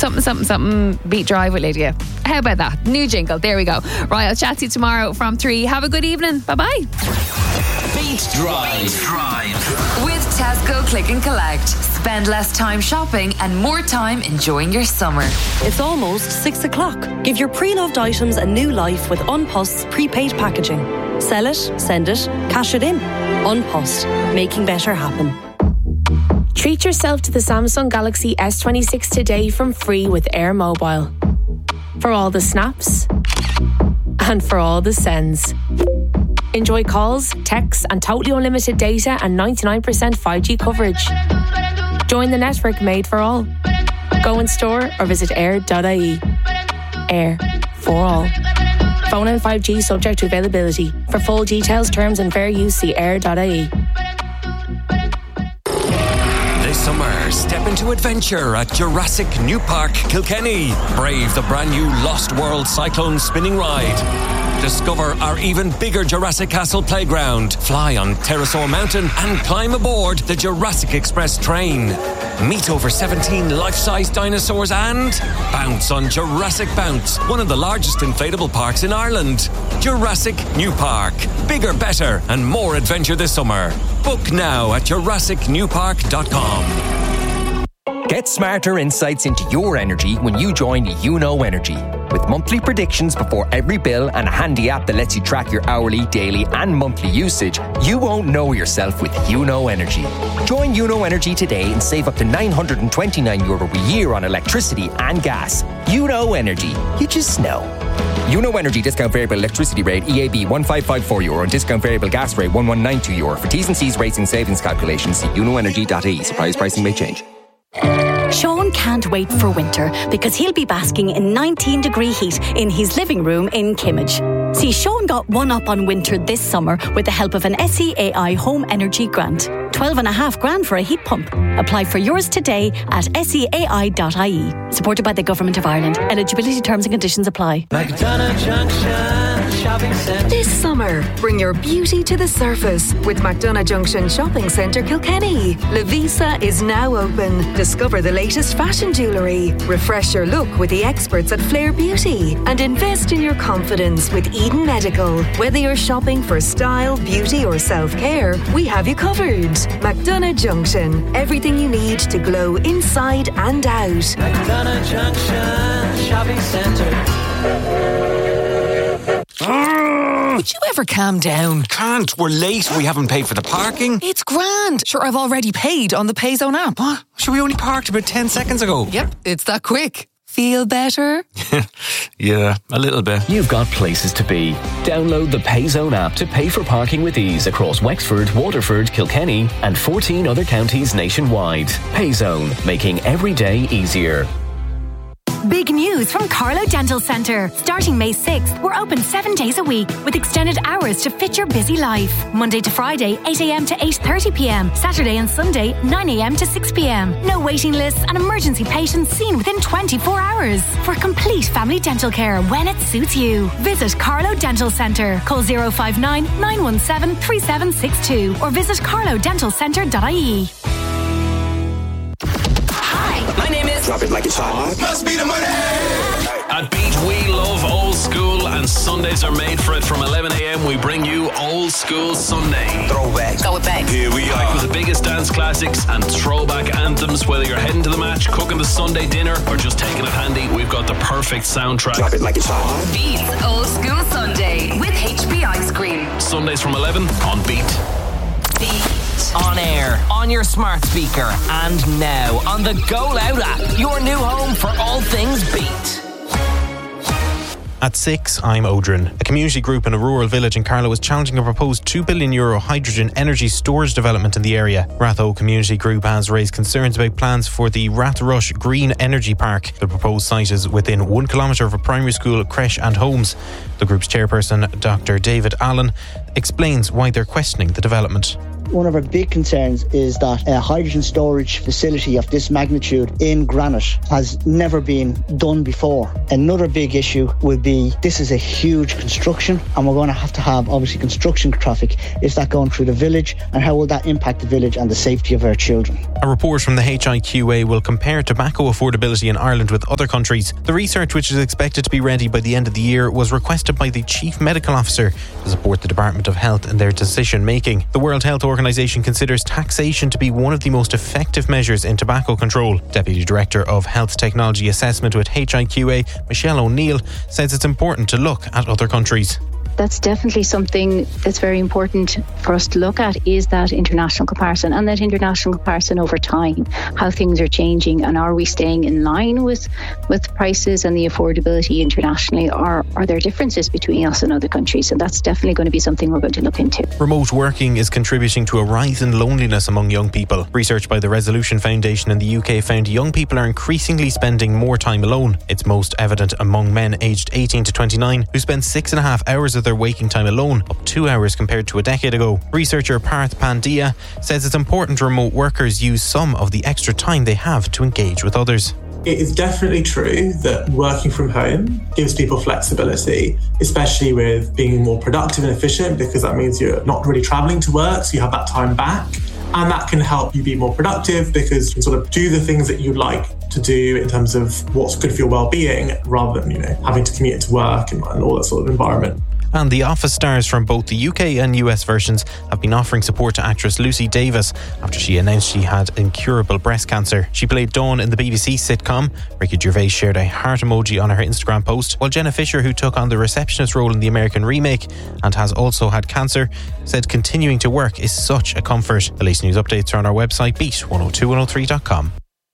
something Beat Drive with Lydia. How about that? New jingle. There we go. Right, I'll chat to you tomorrow from 3. Have a good evening. Bye-bye. Beat Drive. With Tesco Click and Collect. Spend less time shopping and more time enjoying your summer. It's almost 6 o'clock. Give your pre-loved items a new life with An Post's prepaid packaging. Sell it, send it, cash it in. An Post, making better happen. Treat yourself to the Samsung Galaxy S26 today from free with Air Mobile. For all the snaps and for all the sends. Enjoy calls, texts and totally unlimited data and 99% 5G coverage. Join the network made for all. Go in store or visit air.ie. Air for all. Phone and 5G subject to availability. For full details, terms and fair use, see air.ie. This summer, step into adventure at Jurassic New Park, Kilkenny. Brave the brand new Lost World Cyclone spinning ride. Discover our even bigger Jurassic Castle playground. Fly on Pterosaur Mountain and climb aboard the Jurassic Express train. Meet over 17 life-size dinosaurs and bounce on Jurassic Bounce, one of the largest inflatable parks in Ireland. Jurassic New Park. Bigger, better and more adventure this summer. Book now at jurassicnewpark.com. Get smarter insights into your energy when you join YouKnow Energy. With monthly predictions before every bill and a handy app that lets you track your hourly, daily and monthly usage, you won't know yourself with YouKnow Energy. Join YouKnow Energy today and save up to €929 a year on electricity and gas. YouKnow Energy. You just know. YouKnow Energy discount variable electricity rate EAB €1554 and discount variable gas rate €1192. For T's and C's rates and savings calculations, see YouKnowEnergy.ie. Surprise pricing may change. Sean can't wait for winter because he'll be basking in 19-degree heat in his living room in Kimmage. See, Sean got one up on winter this summer with the help of an SEAI Home Energy Grant. $12,500 for a heat pump. Apply for yours today at seai.ie. Supported by the Government of Ireland. Eligibility terms and conditions apply. McDonagh Junction Shopping Centre. This summer, bring your beauty to the surface with McDonagh Junction Shopping Centre Kilkenny. Lavisa is now open. Discover the latest fashion jewellery. Refresh your look with the experts at Flair Beauty. And invest in your confidence with Eden Medical. Whether you're shopping for style, beauty or self-care, we have you covered. McDonagh Junction. Everything you need to glow inside and out. McDonagh Junction Shopping Centre. Would you ever calm down? Can't. We're late. We haven't paid for the parking. It's grand. Sure, I've already paid on the Payzone app. What? Sure, we only parked about 10 seconds ago. Yep, it's that quick. Feel better? Yeah, a little bit. You've got places to be. Download the Payzone app to pay for parking with ease across Wexford, Waterford, Kilkenny and 14 other counties nationwide. Payzone, making every day easier. Big news from Carlo Dental Centre. Starting May 6th, we're open 7 days a week with extended hours to fit your busy life. Monday to Friday, 8 a.m. to 8:30 p.m. Saturday and Sunday, 9 a.m. to 6 p.m. No waiting lists and emergency patients seen within 24 hours. For complete family dental care when it suits you. Visit Carlo Dental Centre. Call 059 917 3762 or visit carlodentalcentre.ie. My name is... Drop it like it's hot. Must be the money. At Beat, we love old school, and Sundays are made for it. From 11 a.m, we bring you Old School Sunday. Throwback. Go with bang. Here we are. With the biggest dance classics and throwback anthems. Whether you're heading to the match, cooking the Sunday dinner, or just taking it handy, we've got the perfect soundtrack. Drop it like it's hot. Beats Old School Sunday with HB Ice Cream. Sundays from 11 on Beat. Beat. On air, on your smart speaker, and now on the Go Loud app, your new home for all things Beat. At 6, I'm Odrin. A community group in a rural village in Carlow is challenging a proposed €2 billion hydrogen energy storage development in the area. Ratho Community Group has raised concerns about plans for the Rathrush Green Energy Park. The proposed site is within 1 kilometre of a primary school, creche and homes. The group's chairperson, Dr. David Allen, explains why they're questioning the development. One of our big concerns is that a hydrogen storage facility of this magnitude in Granite has never been done before. Another big issue will be this is a huge construction, and we're going to have obviously construction traffic. Is that going through the village, and how will that impact the village and the safety of our children? A report from the HIQA will compare tobacco affordability in Ireland with other countries. The research, which is expected to be ready by the end of the year, was requested by the Chief Medical Officer to support the Department of Health in their decision making. The World Health Organization considers taxation to be one of the most effective measures in tobacco control. Deputy Director of Health Technology Assessment with HIQA, Michelle O'Neill, says it's important to look at other countries. That's definitely something that's very important for us to look at, is that international comparison, and that international comparison over time, how things are changing, and are we staying in line with prices and the affordability internationally, or are there differences between us and other countries? And that's definitely going to be something we're going to look into. Remote working is contributing to a rise in loneliness among young people. Research by the Resolution Foundation in the UK found young people are increasingly spending more time alone. It's most evident among men aged 18 to 29 who spend 6.5 hours of their waking time alone, up 2 hours compared to a decade ago. Researcher Parth Pandya says it's important remote workers use some of the extra time they have to engage with others. It is definitely true that working from home gives people flexibility, especially with being more productive and efficient, because that means you're not really travelling to work, so you have that time back. And that can help you be more productive because you can sort of do the things that you like to do in terms of what's good for your well-being, rather than, having to commute to work and all that sort of environment. And the Office stars from both the UK and US versions have been offering support to actress Lucy Davis after she announced she had incurable breast cancer. She played Dawn in the BBC sitcom. Ricky Gervais shared a heart emoji on her Instagram post, while Jenna Fisher, who took on the receptionist role in the American remake and has also had cancer, said continuing to work is such a comfort. The latest news updates are on our website, beat102103.com.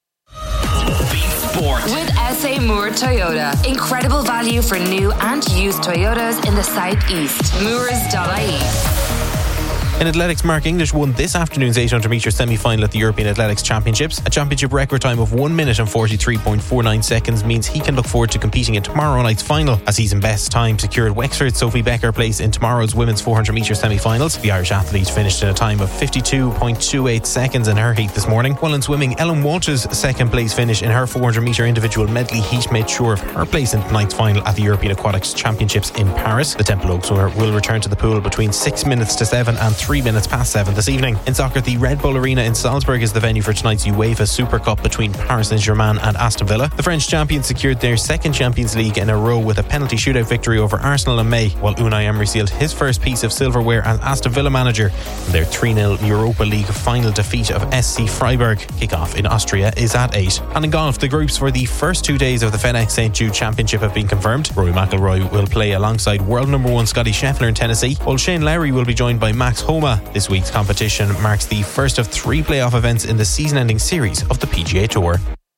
With SA Moore Toyota. Incredible value for new and used Toyotas in the southeast. Moors.ie. In athletics, Mark English won this afternoon's 800 metre semi-final at the European Athletics Championships. A championship record time of 1 minute and 43.49 seconds means he can look forward to competing in tomorrow night's final. A season best time secured Wexford's Sophie Becker place in tomorrow's women's 400 metre semi-finals. The Irish athlete finished in a time of 52.28 seconds in her heat this morning. While in swimming, Ellen Walsh's second place finish in her 400 metre individual medley heat made sure of her place in tonight's final at the European Aquatics Championships in Paris. The Temple Oak swimmer will return to the pool between 6 minutes to 7 and 3 minutes past 7 this evening. In soccer, the Red Bull Arena in Salzburg is the venue for tonight's UEFA Super Cup between Paris Saint-Germain and Aston Villa. The French champions secured their second Champions League in a row with a penalty shootout victory over Arsenal in May, while Unai Emery sealed his first piece of silverware as Aston Villa manager in their 3-0 Europa League final defeat of SC Freiburg. Kickoff in Austria is at 8. And in golf, the groups for the first 2 days of the FedEx St. Jude Championship have been confirmed. Rory McIlroy will play alongside world number 1 Scotty Scheffler in Tennessee, while Shane Lowry will be joined by Max Homa. This week's competition marks the first of 3 playoff events in the season-ending series of the PGA Tour.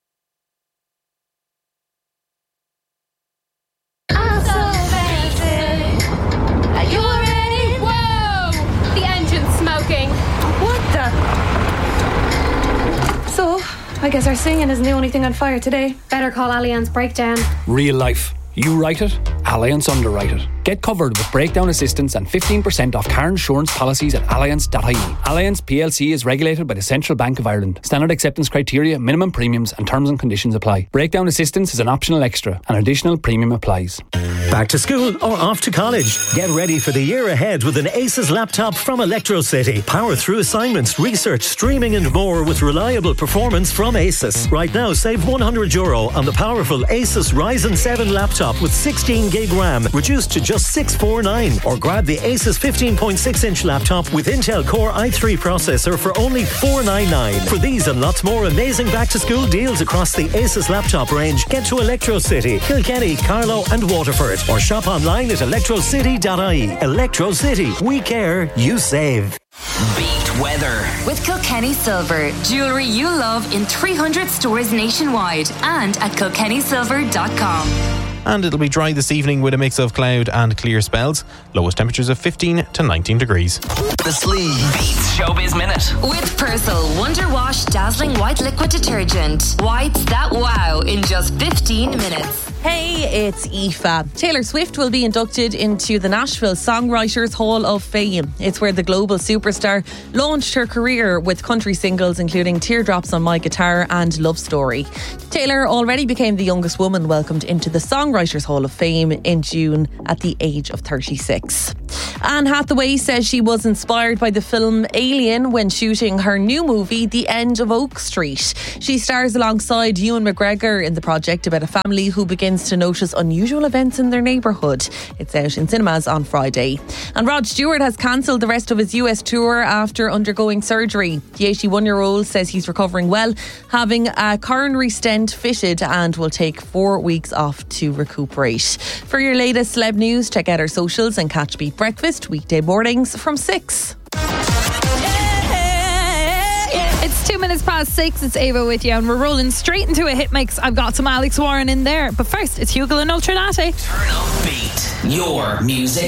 I guess our singing isn't the only thing on fire today. Better call Allianz Breakdown. Real life. You write it, Allianz underwrite it. Get covered with breakdown assistance and 15% off car insurance policies at allianz.ie. Allianz PLC is regulated by the Central Bank of Ireland. Standard acceptance criteria, minimum premiums and terms and conditions apply. Breakdown assistance is an optional extra. An additional premium applies. Back to school or off to college? Get ready for the year ahead with an Asus laptop from Electrocity. Power through assignments, research, streaming and more with reliable performance from Asus. Right now, save €100 on the powerful Asus Ryzen 7 laptop with 16 gig RAM, reduced to just $649. Or grab the Asus 15.6-inch laptop with Intel Core i3 processor for only $499. For these and lots more amazing back-to-school deals across the Asus laptop range, get to Electrocity, Kilkenny, Carlow and Waterford. Or shop online at electrocity.ie. Electrocity. We care. You save. Beat weather with Kilkenny Silver. Jewellery you love in 300 stores nationwide and at kilkennysilver.com. And it'll be dry this evening with a mix of cloud and clear spells. Lowest temperatures of 15 to 19 degrees. The Sleeve Beats Showbiz Minute. With Persil Wonder Wash Dazzling White Liquid Detergent. Whites that wow in just 15 minutes. Hey, it's Aoife. Taylor Swift will be inducted into the Nashville Songwriters Hall of Fame. It's where the global superstar launched her career with country singles including Teardrops on My Guitar and Love Story. Taylor already became the youngest woman welcomed into the Songwriters Hall of Fame in June at the age of 36. Anne Hathaway says she was inspired by the film Alien when shooting her new movie The End of Oak Street. She stars alongside Ewan McGregor in the project about a family who begins to notice unusual events in their neighbourhood. It's out in cinemas on Friday. And Rod Stewart has cancelled the rest of his US tour after undergoing surgery. The 81-year-old says he's recovering well, having a coronary stent fitted, and will take 4 weeks off to recuperate. For your latest celeb news, check out our socials and catch Beat Breakfast weekday mornings from 6. It's 2 minutes past 6. It's Ava with you, and we're rolling straight into a hit mix. I've got some Alex Warren in there, but first it's Hugo and Ultranate. Turn up Beat, your music